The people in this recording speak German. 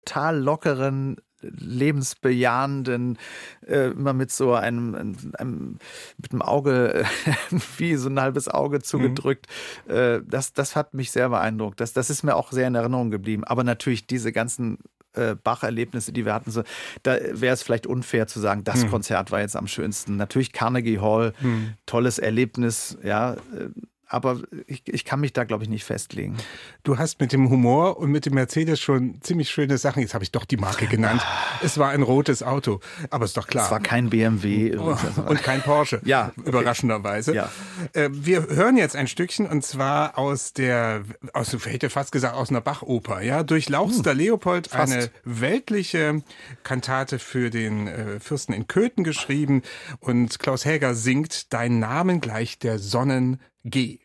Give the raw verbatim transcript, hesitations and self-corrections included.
total lockeren, lebensbejahenden, äh, immer mit so einem, einem mit dem Auge, wie so ein halbes Auge zugedrückt. Mhm. Äh, das, das hat mich sehr beeindruckt. Das, das ist mir auch sehr in Erinnerung geblieben. Aber natürlich diese ganzen äh, Bach-Erlebnisse, die wir hatten, so, da wäre es vielleicht unfair zu sagen, das mhm. Konzert war jetzt am schönsten. Natürlich Carnegie Hall, mhm. tolles Erlebnis, ja, äh, aber ich, ich kann mich da, glaube ich, nicht festlegen. Du hast mit dem Humor und mit dem Mercedes schon ziemlich schöne Sachen. Jetzt habe ich doch die Marke genannt. Es war ein rotes Auto, aber ist doch klar. Es war kein B M W. Und kein Porsche, ja, okay. Überraschenderweise. Ja. Wir hören jetzt ein Stückchen, und zwar aus der, aus, ich hätte fast gesagt, aus einer Bachoper. Ja? Durchlauchster hm, Leopold, fast. Eine weltliche Kantate für den äh, Fürsten in Köthen geschrieben. Und Klaus Häger singt Dein Namen gleich der Sonnen G.